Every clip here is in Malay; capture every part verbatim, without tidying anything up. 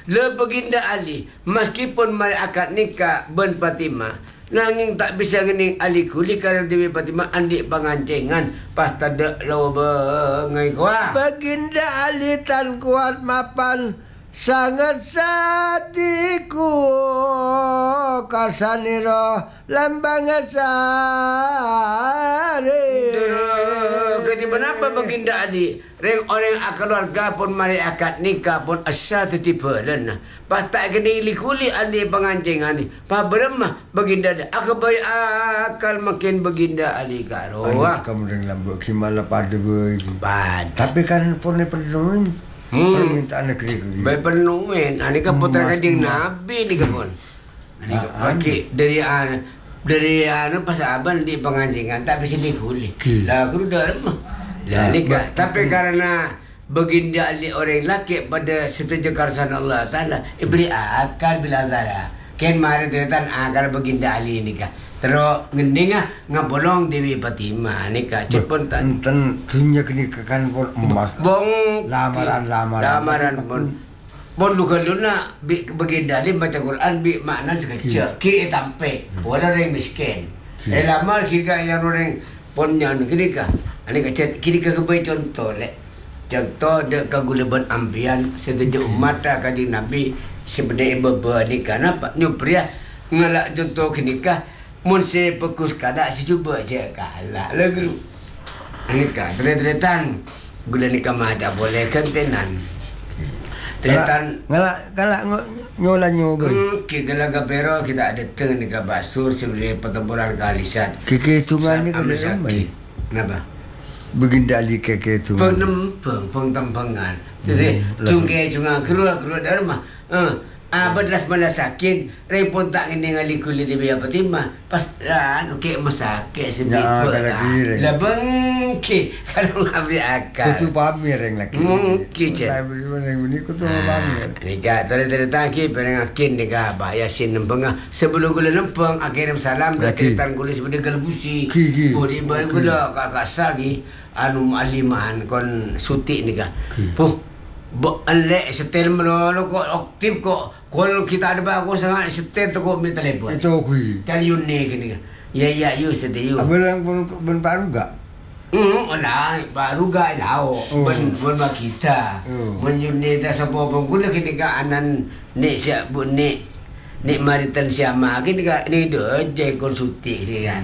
Le Baginda Ali meskipun mai akad nikah ben Fatimah nanging tak bisa ngening Ali kuli kerana Dewi Fatimah andik pangancengan pas tadak lawa bengai kuah. Baginda Ali tan kuat mapan sangat satiku kasaniro lambang sare. Kati kenapa Baginda Ali reng orang keluarga pun mari akad nikah pun asal tiba dan pas tak kena likuli andi pengancingan ni pas beremah Baginda Ali aku bayi akal makin Baginda Ali karo ah kamu reng lambuk kimala pada boy bad tapi kan pun ni penuhin hmm. permintaan negeri ke bayi penuhin ani kan putra kanjeng Nabi ni kan pun ani bagi dari an dari anu pas aban di pengancingan tak bisa likuli lah aku dah remah lah nikah tapi karena Baginda Ali orang laki pada setuju karsan Allah Ta'ala beri akal bila Ta'ala ken mari tetan akal Baginda Ali nikah terus ngendingah ngapolong Dewi Fatimah nikah cepon tak enten dunia kenikahan pun emas bong lamaran lamaran lamaran pun pun luka luna Baginda Ali baca Quran bi makna sekecil ki tampe wala orang miskin eh lamar kira yang orang pun yang nikah ani kacet kiri ke kebai contoh lek contoh de kagulaban ambian setuju umat kaji Nabi sebenarnya beba nikah napa ni pria ngelak contoh nikah mun se pekus kada si cuba je kalah le guru nikah dret-dretan gula nikah macam boleh kentenan dretan ngelak galak nyola nyoba ki gala gapero kita ada teng nikah basur sebenarnya pertempuran kalisan keke tungan ni kan ramai napa Baginda Ali keke tu penempeng pengtempengan jadi cungke cunga keluar keluar dari rumah eh ah belas belas sakit repon tak ngene ngali kulit Dewi Fatimah pas anu ke masakit sebab la bengki kalau ngabri akal tu pamer yang laki mungkin je yang ini ku tu pamer nikah tadi-tadi tangki perang akin nikah bah yasin nempeng sebelum gula nempeng akhirnya salam dah cerita gula sebelum galbusi oh di bar gula kakak sagi anu aliman kon suti nikah puh Bo anlek setel melolo kok aktif kok kalau kita ada bagus sangat setel tu kok minta telepon itu kui taliun ni kini ya ya you setel you abelang pun ben baru gak hmm lah baru gak lau ben ben kita menyuni ta sapa pun guna kini ka anan ni siap bu ni ni maritan siama kini ka ni de je konsulti sian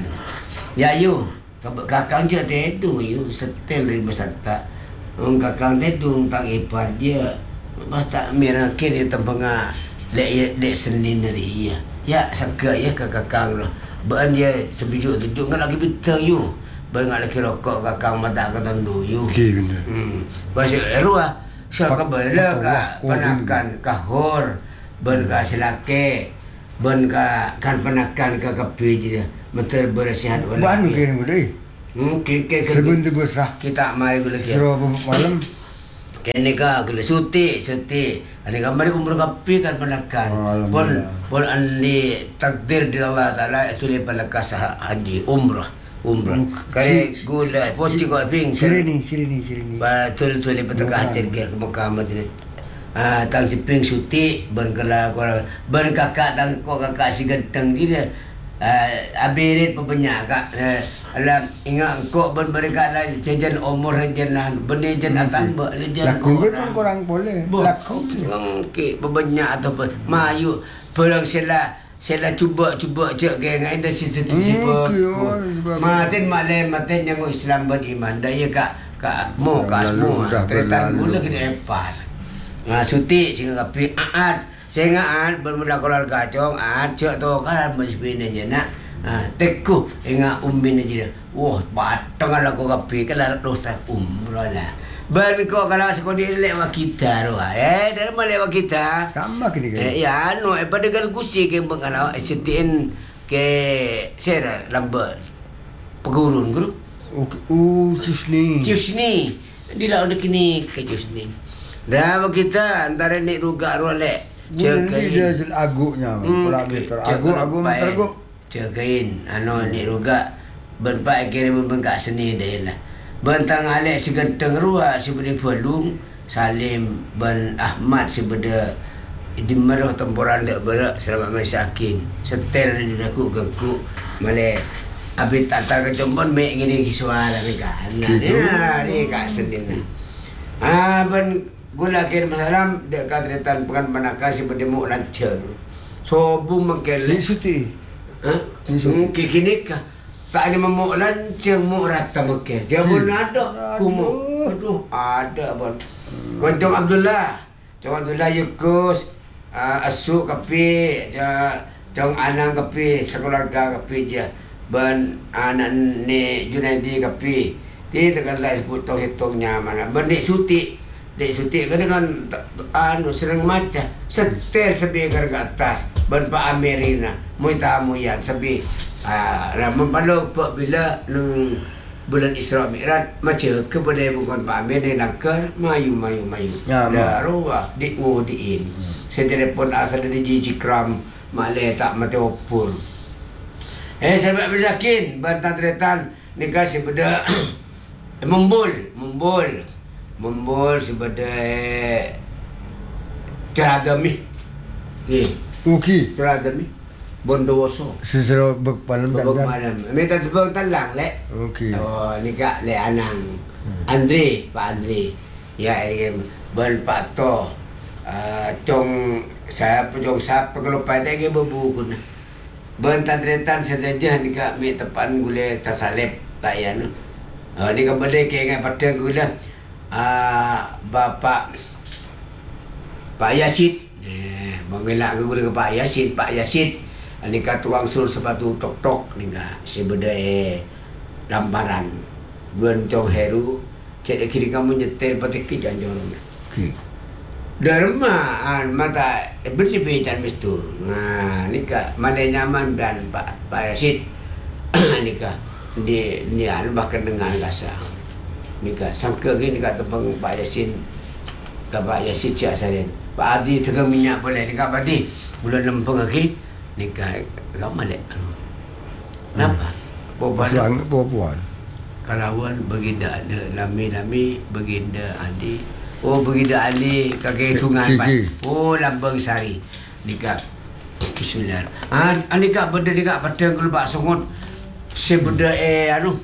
ya you kakang je tedu you setel dari besata Orang kakang tedung tak ipar dia. Pas tak merah kiri tempengah lek lek Senin hari ya. Ya saka ya ke kakang tu. Ban dia sebijuk duduk ngan lagi betang you. Ban ngan lagi rokok kakang mata ke tandu you. Okey benar. Hmm. Pasal erua siapa bela ka penakan kahor ban ka selake ban ka kan penakan ka kapi dia. Menter bersihat wala. Ban kirim deh. Hmm, keke sebentar besar kita mari gula kia. Serah malam. Kene ka gula suti suti. Ani kamari umur kapi kan penakan. Pon pon andi takdir di Allah Taala itu le palakas haji umrah umrah. Kare gula poci ko ping. Sirini sirini sirini. Betul betul le petaka hajar ke Mekah Madinah. Ah tang jeping suti ben kala ben kakak tang ko kakak si genteng dia. Uh, abirit pebanyak kak uh, alam ingat kok ben mereka lah jajan umur jalan benih jalan tambah jalan laku pun kurang boleh laku okey pebanyak ataupun mayu perang sila sila cuba cuba cek ke ngai dah situ tiba maten malem maten yang Islam beriman daya kak kak mo kak semua kereta gula kena empat nah suti sehingga kapi aad saya ingat bermula keluar kacong acak tu kan mesbina je nak teku ingat ummin aja wah batang kalau kau kapi kalau dosa umrah lah ban kau kalau sekolah lewat kita tu eh dari mana lewat kita kamu kini eh ya no eh pada gal gusi ke bengalau setin ke sera lambat pegurun guru oh cisni cisni di laut kini ke cisni dah kita antara ni ruga rolek Cekain dia aguknya pula meter aguk aguk meter aguk cekain ano ni ruga benpak kira membengkak seni dah lah bentang alek segenteng ruah sebudi pelung Salim ben Ahmad sebeda di marah temporan dak berak selamat masakin setel di aku gengku male abi tatar ke jombon me gini suara ni kan nah ni ka sedina ah ben gula kir masalam dak kadretan pekan manaka si bedemu lancer so bu mengkele suti ha ki kini ka tak ada memuk lancer mu rata mengke dia pun ada kumu aduh ada bon Koncong Abdullah Cong Abdullah Yukus Uh, asu kapi ja jong anang kapi sekeluarga kapi je ben anak ni Junaidi kapi ti tekan lai sebut tong hitungnya mana ben dik suti dik suti kan kan anu sering maca setel sebi ke atas ben Pak Amerina moi tamu yan sebi ah uh, mempalo pak bila nang bulan Isra Mi'raj maca ke bedai bukan Pak Amir ni nakar mayu mayu mayu ya, dah ruah dik ngodiin saya telefon asal dari Cikram Malay tak mati opur. Eh sahabat berzakin bantan tretan nikah si beda membul membul membul si beda ceradami. Okey. Okey. Ceradami. Bondowoso. Sesero berpalam dan kan. Malam. Minta tebang talang lek. Okey. Oh nikah le anang. Hmm. Andre, Pak Andre. Ya, ben Pak To. Uh, cong saya pejong sap pegelopai tege bebuku na bentan tretan sedaja ni ka mi tepan gule tasalep tayan uh, ni ka bade ke ngai pateng gula uh, bapak Pak Yasin eh mengelak ke gula ke Pak Yasin Pak Yasin ni ka tuang sul sepatu tok tok ni ka si bade lambaran buen cong heru cek kiri kamu nyetel patik ki janjorong okey Dermaan mata beli becan mistur. Nah, nika mana nyaman dan Pak Pak Yasid. nika di ni anu bahkan dengan rasa. Nika sangka gini nika tepang Pak Yasin ke Pak Yasid cak saren. Pak Adi tegang minyak boleh nika Pati. Bulan lempeng lagi nika gamalek. Kenapa? Perempuan perempuan. Karawan baginda ada lami-lami baginda Adi. Oh begitu Ali kakek tungan pas. Oh lambang sari. Nikah. Bismillah. Ah anika benda nikah pada kelebak songot. Sebeda eh anu.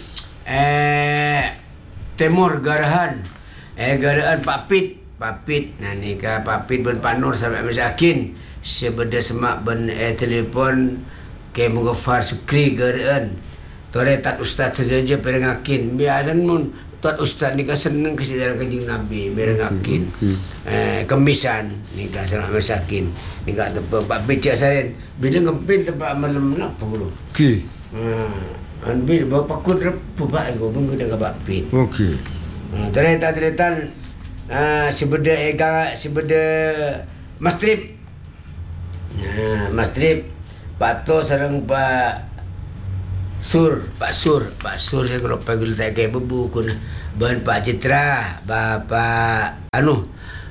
Eh Timur Garahan. Eh Garahan Pak Pit, Pak Pit. Nah nikah Pak Pit ben Pak Nur sampai masakin. Sebeda semak ben eh telefon ke Mughafar Sukri Garahan. Toretat ustaz saja perengakin. Biasan mun tuan ustaz ni kan senang ke sejarah kanjeng Nabi merengakin. Okay, okay. Eh kemisan ni kan sangat masakin. Ni kan tempat Pak Becak Saren. Bila ngepin tempat malam apa lu? Okey. Ha, ambil bawa pakut pupak aku pun dah Pak Pit. Okey. Ha, teretan-teretan ah sebeda ega sebeda Mastrip. Ha, Mastrip Pak To sareng Pak Sur, Pak Sur, Pak Sur saya kalau panggil tak kayak bebu kun. Ben Pak Citra, Bapak anu,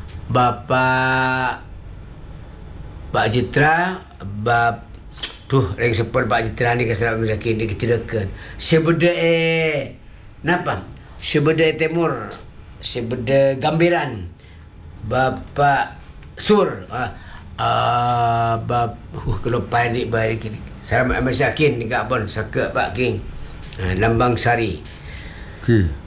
Bapak Pak Citra, bab tuh reng sepon Pak Citra ni kesalam laki ni kecelakaan. Sebeda eh napa? Sebeda Timur, sebeda Gambiran. Bapak Sur, ah uh, bab uh, kalau panik balik ni. Selamat masakin ni Kak Bon, sakak Pak King. Ha, Lambang Sari. Okey.